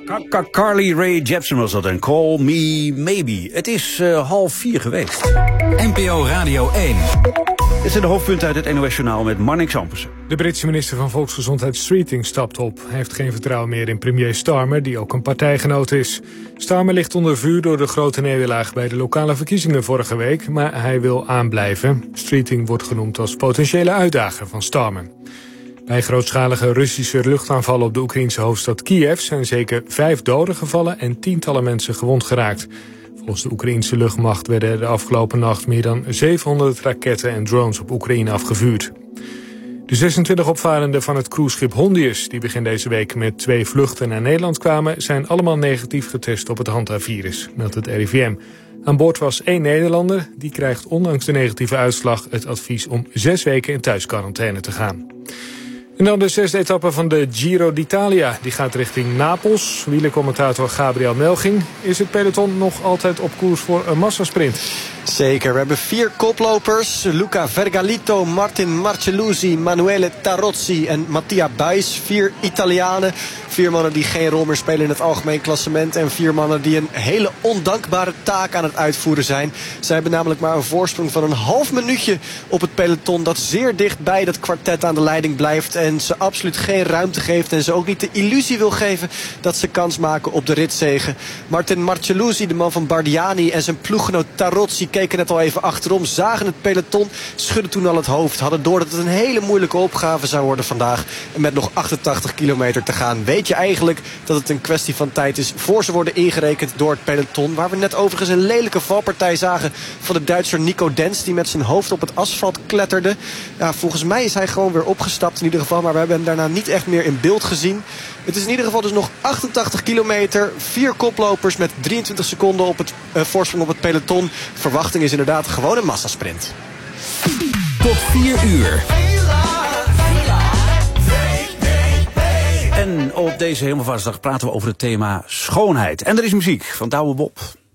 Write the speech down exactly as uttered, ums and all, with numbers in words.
Carly Rae Jepsen was dat en Call Me Maybe. Het is uh, half vier geweest. N P O Radio één. Dit zijn de hoofdpunten uit het N O S-journaal met Marnix Ampersen. De Britse minister van Volksgezondheid Streeting stapt op. Hij heeft geen vertrouwen meer in premier Starmer, die ook een partijgenoot is. Starmer ligt onder vuur door de grote nederlaag bij de lokale verkiezingen vorige week, maar hij wil aanblijven. Streeting wordt genoemd als potentiële uitdager van Starmer. Bij grootschalige Russische luchtaanvallen op de Oekraïnse hoofdstad Kiev zijn zeker vijf doden gevallen en tientallen mensen gewond geraakt. Volgens de Oekraïnse luchtmacht werden er de afgelopen nacht meer dan zevenhonderd raketten en drones op Oekraïne afgevuurd. De zesentwintig opvarenden van het cruiseschip Hondius, die begin deze week met twee vluchten naar Nederland kwamen, zijn allemaal negatief getest op het Hanta-virus, meldt het R I V M. Aan boord was één Nederlander, die krijgt ondanks de negatieve uitslag het advies om zes weken in thuisquarantaine te gaan. En dan de zesde etappe van de Giro d'Italia. Die gaat richting Napels. Wielercommentator Gabriel Melching. Is het peloton nog altijd op koers voor een massasprint? Zeker, we hebben vier koplopers. Luca Vergalito, Martin Marcelluzzi, Manuele Tarozzi en Mattia Buijs. Vier Italianen. Vier mannen die geen rol meer spelen in het algemeen klassement. En vier mannen die een hele ondankbare taak aan het uitvoeren zijn. Zij hebben namelijk maar een voorsprong van een half minuutje op het peloton. Dat zeer dicht bij dat kwartet aan de leiding blijft. En ze absoluut geen ruimte geeft. En ze ook niet de illusie wil geven dat ze kans maken op de ritzege. Martin Marcelluzzi, de man van Bardiani, en zijn ploeggenoot Tarozzi keken net al even achterom, zagen het peloton, schudden toen al het hoofd. Hadden door dat het een hele moeilijke opgave zou worden vandaag. En met nog achtentachtig kilometer te gaan weet je eigenlijk dat het een kwestie van tijd is voor ze worden ingerekend door het peloton. Waar we net overigens een lelijke valpartij zagen van de Duitser Nico Denz, die met zijn hoofd op het asfalt kletterde. Ja, volgens mij is hij gewoon weer opgestapt in ieder geval, maar we hebben hem daarna niet echt meer in beeld gezien. Het is in ieder geval dus nog achtentachtig kilometer. Vier koplopers met drieëntwintig seconden op het uh, voorsprong op het peloton. Verwachting is inderdaad gewoon een massasprint. Tot vier uur. En op deze Hemelvaartsdag praten we over het thema schoonheid. En er is muziek van Douwe Bob.